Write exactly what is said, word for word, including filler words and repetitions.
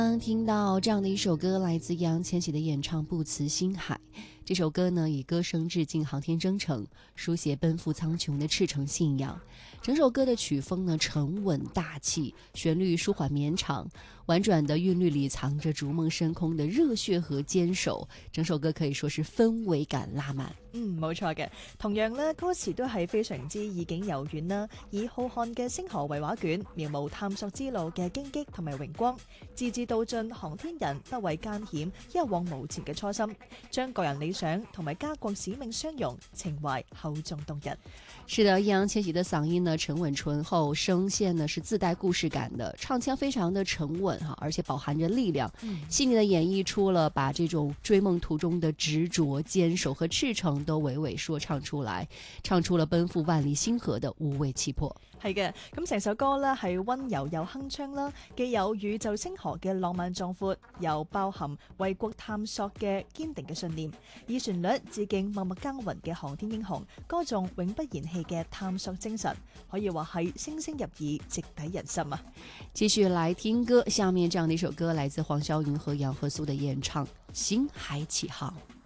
刚听到这样的一首歌，来自易烊千玺的演唱《不辞星海》。这首歌呢，以歌声致敬航天征程，书写奔赴苍穹的赤诚信仰。整首歌的曲风呢，沉稳大气，旋律舒緩綿長，婉轉的韻律裡藏着逐夢深空的熱血和堅守。整首歌可以說是氛圍感拉滿。 嗯，冇錯嘅。同樣咧，歌詞都係非常之意境柔軟啦，以浩瀚嘅星河為畫卷，描摹探索之路嘅荊棘同埋榮光，字字道盡航天人不畏艱險、一往無前嘅初心，將個人理想同埋家國使命相融，情懷厚重動人。 是的，易烊千玺的嗓音呢沉穩醇厚，聲線呢是自帶故事感的，唱腔非常的沉穩哈，而且飽含着力量，細膩的演繹出了把這種追夢途中的執着、堅守和赤誠都娓娓說唱出來，唱出了奔赴萬里星河的無畏氣魄。 係嘅，咁成首歌呢係溫柔又鏗鏘啦，既有宇宙星河嘅浪漫壯闊，又包含為國探索嘅堅定嘅信念，以旋律致敬默默耕耘嘅航天英雄，歌頌永不言棄嘅探索精神，可以話係聲聲入耳，直抵人心啊！ 繼續來聽歌，下面這樣的一首歌來自黃霄雲和楊和蘇的演唱《星海起航》。